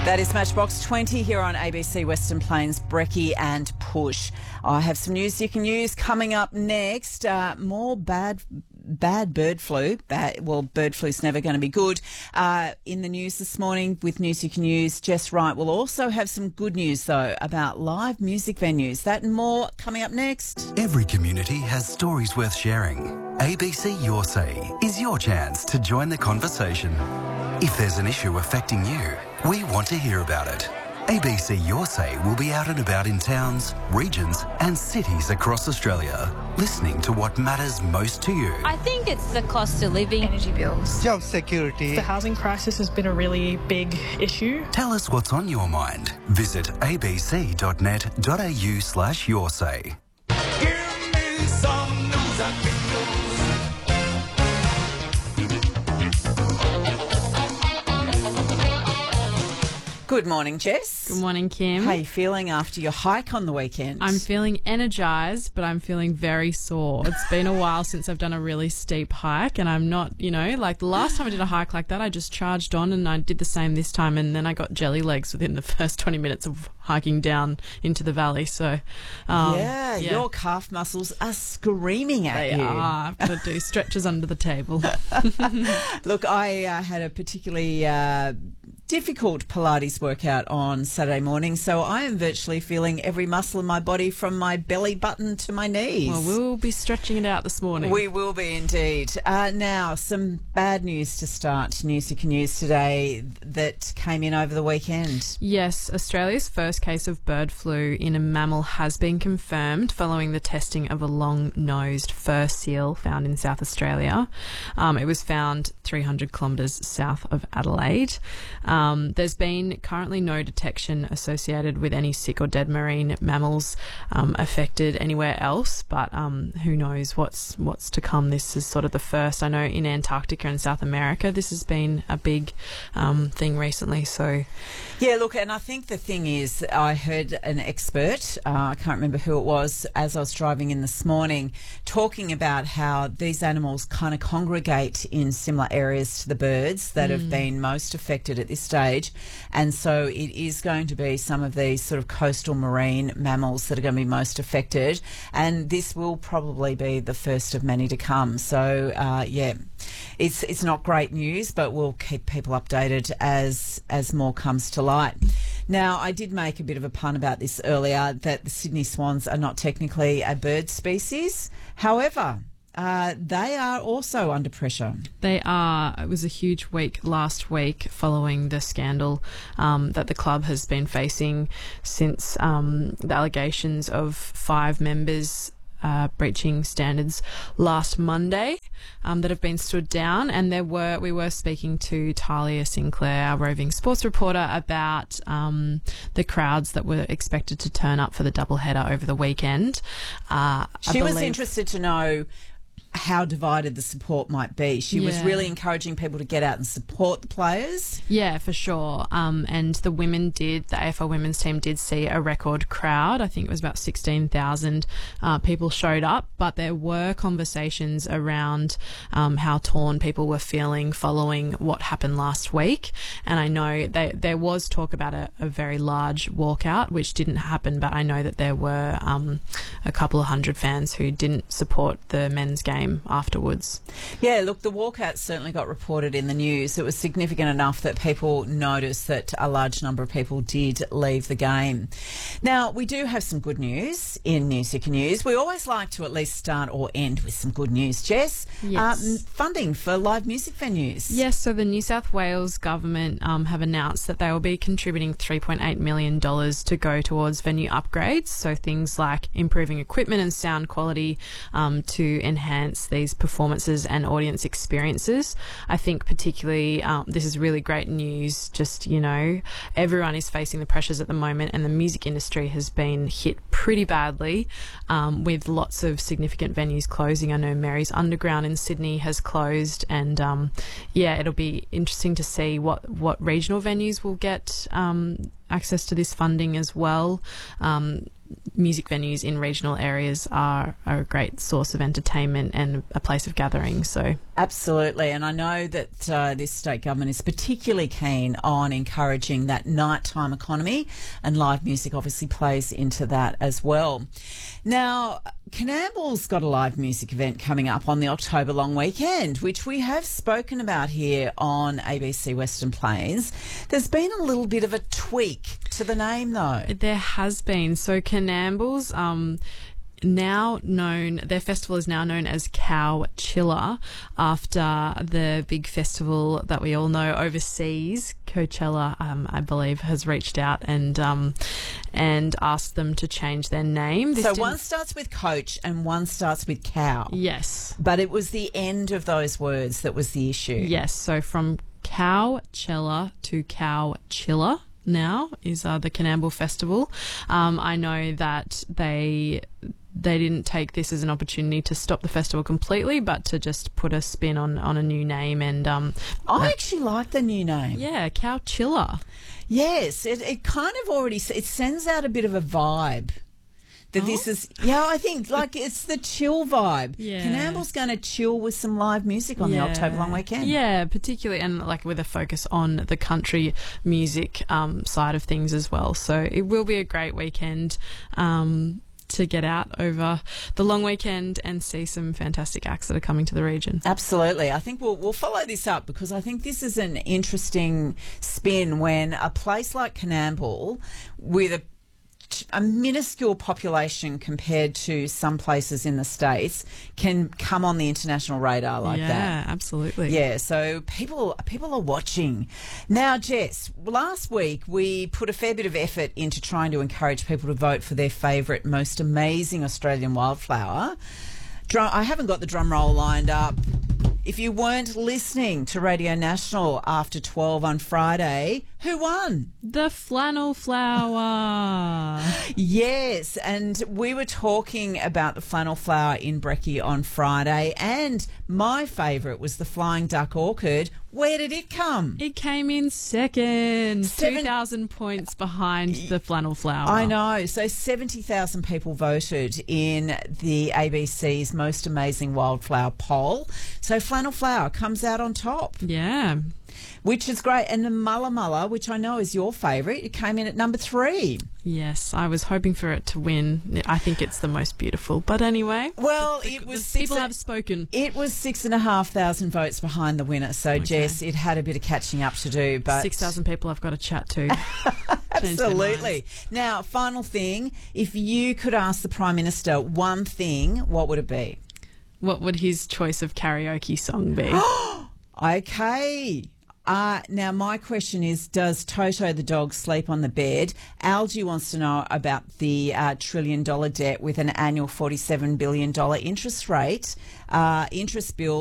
That is Matchbox 20 here on ABC Western Plains, Brecky and Push. I have some news you can use coming up next. More bad bird flu. Bird flu's never going to be good. In the news this morning with news you can use, Jess Wright. We'll also have some good news, though, about live music venues. That and more coming up next. Every community has stories worth sharing. ABC Your Say is your chance to join the conversation. If there's an issue affecting you, we want to hear about it. ABC Your Say will be out and about in towns, regions and cities across Australia, listening to what matters most to you. I think it's the cost of living. Energy bills. Job security. The housing crisis has been a really big issue. Tell us what's on your mind. Visit abc.net.au/yoursay. Give me some news and news. Good morning, Jess. Good morning, Kim. How are you feeling after your hike on the weekend? I'm feeling energised, but I'm feeling very sore. It's been a while since I've done a really steep hike, and I'm not, like the last time I did a hike like that, I just charged on, and I did the same this time, and then I got jelly legs within the first 20 minutes of hiking down into the valley. So, yeah, your calf muscles are screaming at you. They are. I've got to do stretches under the table. Look, I had a particularly difficult Pilates workout on Saturday morning, so I am virtually feeling every muscle in my body from my belly button to my knees. Well, we'll be stretching it out this morning. We will be indeed. Now, some bad news to start. News you can use today that came in over the weekend. Yes, Australia's first case of bird flu in a mammal has been confirmed following the testing of a long-nosed fur seal found in South Australia. It was found 300 kilometres south of Adelaide. There's been currently no detection associated with any sick or dead marine mammals affected anywhere else, but who knows what's to come. This is sort of the first. I know in Antarctica and South America this has been a big thing recently. So yeah, look, and I think the thing is, I heard an expert, I can't remember who it was, as I was driving in this morning, talking about how these animals kind of congregate in similar areas to the birds that have been most affected at this stage, and so it is going to be some of these sort of coastal marine mammals that are going to be most affected, and this will probably be the first of many to come. So yeah, it's not great news, but we'll keep people updated as more comes to light. Now, I did make a bit of a pun about this earlier, that the Sydney swans are not technically a bird species. However, they are also under pressure. They are. It was a huge week last week following the scandal that the club has been facing since the allegations of 5 members breaching standards last Monday that have been stood down, and we were speaking to Talia Sinclair, our roving sports reporter, about the crowds that were expected to turn up for the doubleheader over the weekend. She was interested to know how divided the support might be. She was really encouraging people to get out and support the players. Yeah, for sure. And the AFL women's team did see a record crowd. I think it was about 16,000 people showed up, but there were conversations around how torn people were feeling following what happened last week. And I know there was talk about a very large walkout, which didn't happen, but I know that there were a couple of hundred fans who didn't support the men's game afterwards. Yeah, look, the walkout certainly got reported in the news. It was significant enough that people noticed that a large number of people did leave the game. Now, we do have some good news in News You Can Use. We always like to at least start or end with some good news, Jess. Yes. Funding for live music venues. Yes, so the New South Wales government have announced that they will be contributing $3.8 million to go towards venue upgrades, so things like improving equipment and sound quality to enhance these performances and audience experiences. I think particularly this is really great news. Just, everyone is facing the pressures at the moment, and the music industry has been hit pretty badly with lots of significant venues closing. I know Mary's Underground in Sydney has closed, and it'll be interesting to see what regional venues will get access to this funding as well. Music venues in regional areas are a great source of entertainment and a place of gathering. So absolutely, and I know that this state government is particularly keen on encouraging that nighttime economy, and live music obviously plays into that as well. Now, Coonamble's got a live music event coming up on the October long weekend, which we have spoken about here on ABC Western Plains. There's been a little bit of a tweak to the name, though. There has been. So Coonamble's now known, their festival is now known as Cowchilla, after the big festival that we all know overseas, Coachella, I believe, has reached out and asked them to change their name. So one starts with coach and one starts with cow. Yes. But it was the end of those words that was the issue. Yes, so from Cowchilla to Cowchilla now is the Coonamble Festival. I know that they didn't take this as an opportunity to stop the festival completely, but to just put a spin on a new name. And I actually like the new name. Yeah, Cowchilla. Yes, it kind of already, it sends out a bit of a vibe. That this is, I think, like, it's the chill vibe. Yeah. Coonamble's going to chill with some live music on the October long weekend. Yeah, particularly, and like with a focus on the country music side of things as well. So it will be a great weekend to get out over the long weekend and see some fantastic acts that are coming to the region. Absolutely. I think we'll follow this up, because I think this is an interesting spin when a place like Coonamble, with a minuscule population compared to some places in the States, can come on the international radar like that. Yeah, absolutely. Yeah, so people are watching. Now, Jess, last week we put a fair bit of effort into trying to encourage people to vote for their favourite, most amazing Australian wildflower. I haven't got the drum roll lined up. If you weren't listening to Radio National after 12 on Friday, who won? The flannel flower. Yes, and we were talking about the flannel flower in Brekkie on Friday, and my favourite was the flying duck orchid. Where did it come? It came in second. 2,000 points behind the flannel flower. I know. So 70,000 people voted in the ABC's Most Amazing Wildflower poll. So flannel flower comes out on top. Yeah. Which is great. And the mulla mulla, which I know is your favourite, it came in at number 3. Yes, I was hoping for it to win. I think it's the most beautiful. But anyway, well, it was people have spoken. It was 6,500 votes behind the winner. So, okay. Jess, it had a bit of catching up to do. But 6,000 people I've got to chat to. Absolutely. Now, final thing, if you could ask the Prime Minister one thing, what would it be? What would his choice of karaoke song be? Okay. Now, my question is, does Toto the dog sleep on the bed? Algie wants to know about the $1 trillion debt with an annual $47 billion interest bill.